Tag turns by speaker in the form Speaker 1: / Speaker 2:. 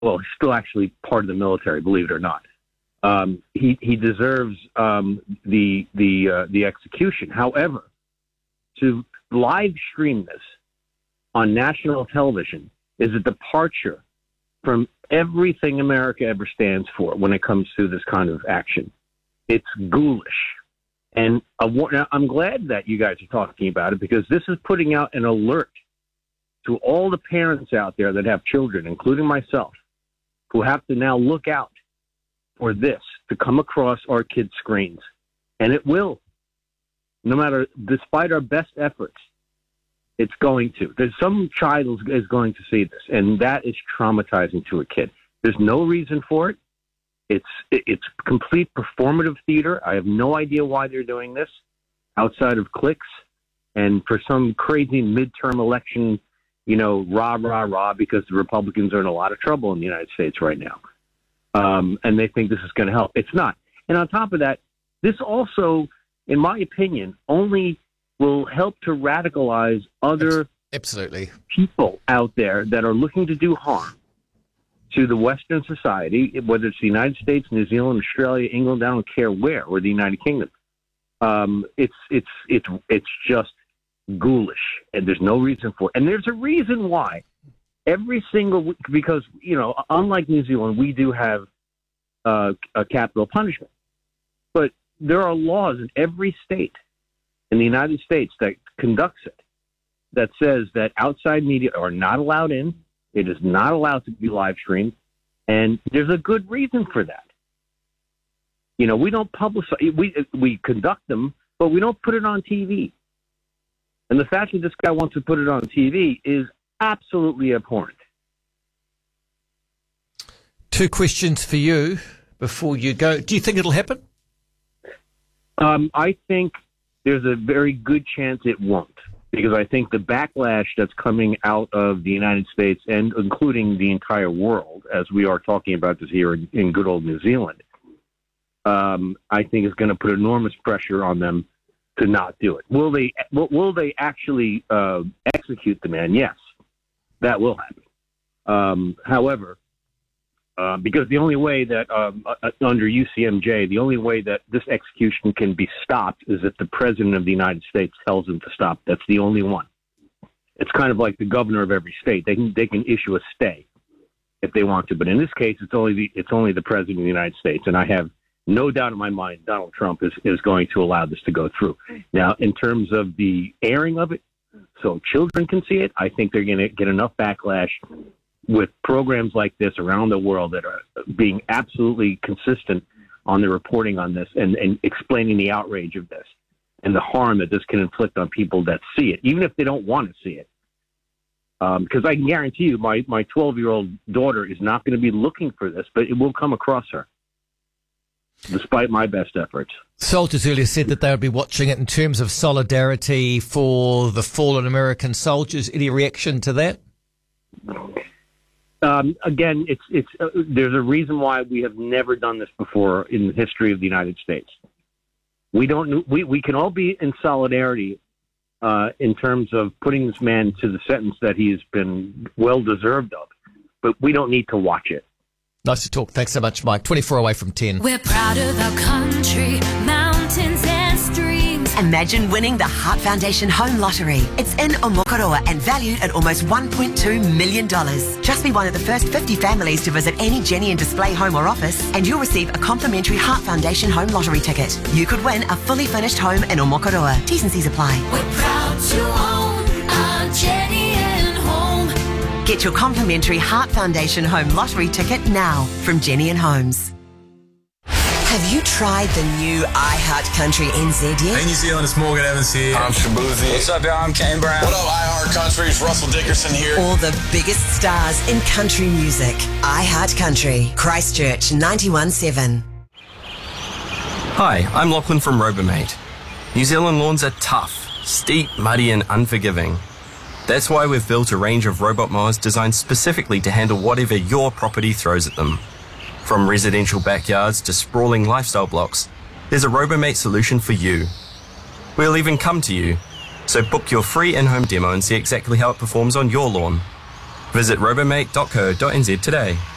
Speaker 1: well, he's still actually part of the military, believe it or not. He deserves the execution. However, to live stream this on national television is a departure from everything America ever stands for when it comes to this kind of action. It's ghoulish. And I'm glad that you guys are talking about it, because this is putting out an alert to all the parents out there that have children, including myself, who have to now look out for this to come across our kids' screens. And it will. No matter, despite our best efforts, it's going to. There's some child is going to see this, and that is traumatizing to a kid. There's no reason for it. It's complete performative theater. I have no idea why they're doing this outside of clicks and for some crazy midterm election, rah, because the Republicans are in a lot of trouble in the United States right now. And they think this is going to help. It's not. And on top of that, this also, in my opinion, only will help to radicalize other people out there that are looking to do harm to the Western society, whether it's the United States, New Zealand, Australia, England, I don't care where, or the United Kingdom. It's just ghoulish, and there's no reason for it. And there's a reason why. Every single week, because, unlike New Zealand, we do have a capital punishment. But there are laws in every state in the United States that conducts it that says that outside media are not allowed in. It is not allowed to be live streamed. And there's a good reason for that. We don't publicize. We conduct them, but we don't put it on TV. And the fact that this guy wants to put it on TV is absolutely abhorrent.
Speaker 2: 2 questions for you before you go. Do you think it'll happen?
Speaker 1: I think there's a very good chance it won't, because I think the backlash that's coming out of the United States, and including the entire world, as we are talking about this here in good old New Zealand, I think is going to put enormous pressure on them to not do it. Will they actually execute the man? Yes. That will happen. However, because the only way that under UCMJ, the only way that this execution can be stopped is if the President of the United States tells him to stop. That's the only one. It's kind of like the governor of every state. They can issue a stay if they want to, but in this case, it's only the President of the United States, and I have no doubt in my mind Donald Trump is going to allow this to go through. Now, in terms of the airing of it, so children can see it, I think they're going to get enough backlash with programs like this around the world that are being absolutely consistent on the reporting on this and explaining the outrage of this and the harm that this can inflict on people that see it, even if they don't want to see it. Because I can guarantee you my 12-year-old daughter is not going to be looking for this, but it will come across her, despite my best efforts.
Speaker 2: Soldiers earlier said that they would be watching it in terms of solidarity for the fallen American soldiers. Any reaction to that?
Speaker 1: Again, it's there's a reason why we have never done this before in the history of the United States. We can all be in solidarity in terms of putting this man to the sentence that he's been well deserved of, but we don't need to watch it.
Speaker 2: Nice to talk. Thanks so much, Mike. 24 away from 10.
Speaker 3: We're proud of our country, mountains and streams.
Speaker 4: Imagine winning the Heart Foundation Home Lottery. It's in Omokoroa and valued at almost $1.2 million. Just be one of the first 50 families to visit any Jenny and Display home or office, and you'll receive a complimentary Heart Foundation Home Lottery ticket. You could win a fully furnished home in Omokoroa. T's and C's apply.
Speaker 3: We're proud to own our Jenny and Home.
Speaker 4: Get your complimentary Heart Foundation Home Lottery ticket now from Jenny and Homes. Have you tried the new iHeart Country NZ yet?
Speaker 5: Hey New Zealand, it's Morgan Evans here.
Speaker 6: I'm Shabuzi.
Speaker 5: What's up, y'all? I'm Kane Brown.
Speaker 6: What up, iHeart Country? It's Russell Dickerson here.
Speaker 4: All the biggest stars in country music. iHeart Country, Christchurch 91.7.
Speaker 7: Hi, I'm Lachlan from Robomate. New Zealand lawns are tough, steep, muddy and unforgiving. That's why we've built a range of robot mowers designed specifically to handle whatever your property throws at them. From residential backyards to sprawling lifestyle blocks, there's a Robomate solution for you. We'll even come to you, so book your free in-home demo and see exactly how it performs on your lawn. Visit robomate.co.nz today.